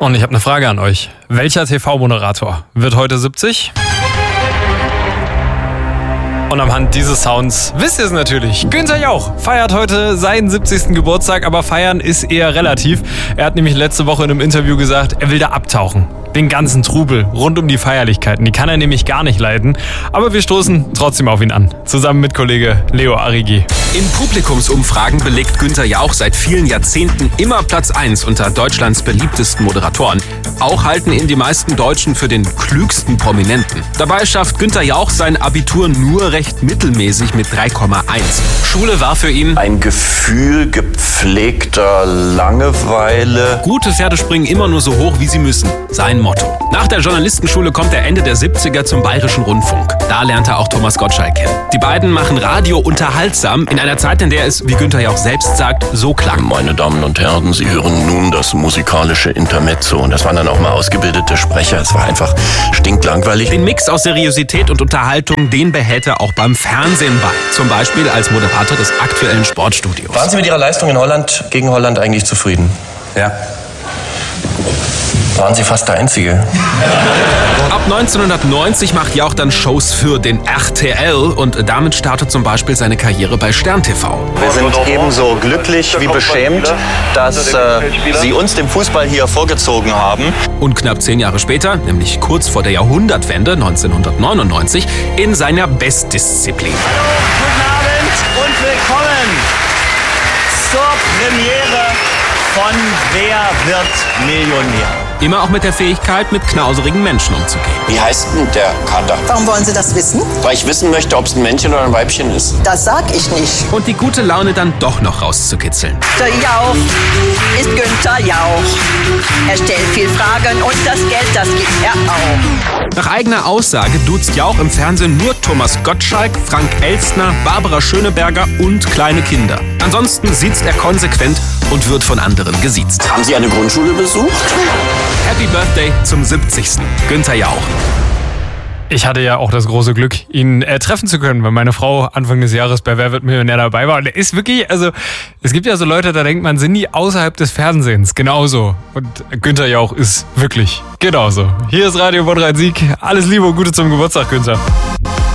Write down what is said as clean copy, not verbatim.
Und ich habe eine Frage an euch. Welcher TV-Moderator wird heute 70? Und anhand dieses Sounds wisst ihr es natürlich. Günther Jauch feiert heute seinen 70. Geburtstag, aber feiern ist eher relativ. Er hat nämlich letzte Woche in einem Interview gesagt, er will da abtauchen. Den ganzen Trubel rund um die Feierlichkeiten, die kann er nämlich gar nicht leiden. Aber wir stoßen trotzdem auf ihn an, zusammen mit Kollege Leo Arrigi. In Publikumsumfragen belegt Günther Jauch seit vielen Jahrzehnten immer Platz 1 unter Deutschlands beliebtesten Moderatoren. Auch halten ihn die meisten Deutschen für den klügsten Prominenten. Dabei schafft Günther Jauch sein Abitur nur recht mittelmäßig mit 3,1. Schule war für ihn ein Gefühl gepflegter Langeweile. Gute Pferde springen immer nur so hoch, wie sie müssen. Sein Motto. Nach der Journalistenschule kommt er Ende der 70er zum Bayerischen Rundfunk. Da lernt er auch Thomas Gottschalk kennen. Die beiden machen Radio unterhaltsam in einer Zeit, in der es, wie Günther Jauch selbst sagt, so klang. Meine Damen und Herren, Sie hören nun das musikalische Intermezzo. Und das waren dann auch mal ausgebildete Sprecher. Es war einfach stinklangweilig. Den Mix aus Seriosität und Unterhaltung, den behält er auch beim Fernsehen bei. Zum Beispiel als Moderator des aktuellen Sportstudios. Waren Sie mit Ihrer Leistung in Holland gegen Holland eigentlich zufrieden? Ja. Waren Sie fast der Einzige? Ab 1990 macht Jauch dann Shows für den RTL und damit startet zum Beispiel seine Karriere bei Stern TV. Wir sind ebenso glücklich wie beschämt, dass Sie uns den Fußball hier vorgezogen haben. Und knapp 10 Jahre später, nämlich kurz vor der Jahrhundertwende 1999, in seiner Bestdisziplin. Guten Abend und willkommen zur Premiere von Wer wird Millionär? Immer auch mit der Fähigkeit, mit knauserigen Menschen umzugehen. Wie heißt denn der Kater? Warum wollen Sie das wissen? Weil ich wissen möchte, ob es ein Männchen oder ein Weibchen ist. Das sag ich nicht. Und die gute Laune dann doch noch rauszukitzeln. Der Jauch ist Günther Jauch. Er stellt viel Fragen und das Geld, das gibt er auch. Nach eigener Aussage duzt Jauch im Fernsehen nur Thomas Gottschalk, Frank Elstner, Barbara Schöneberger und kleine Kinder. Ansonsten siezt er konsequent und wird von anderen gesiezt. Haben Sie eine Grundschule besucht? Happy Birthday zum 70. Günther Jauch. Ich hatte ja auch das große Glück, ihn treffen zu können, weil meine Frau Anfang des Jahres bei Wer wird Millionär dabei war. Und er ist wirklich, also es gibt ja so Leute, da denkt man, sind die außerhalb des Fernsehens. Genauso. Und Günther Jauch ist wirklich genauso. Hier ist Radio Bonn Rhein-Sieg. Alles Liebe und Gute zum Geburtstag, Günther.